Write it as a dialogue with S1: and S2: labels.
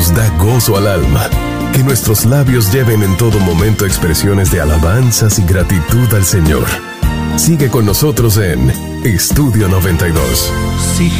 S1: nos da gozo al alma. Que nuestros labios lleven en todo momento expresiones de alabanzas y gratitud al Señor. Sigue con nosotros en Estudio 92.
S2: Sí.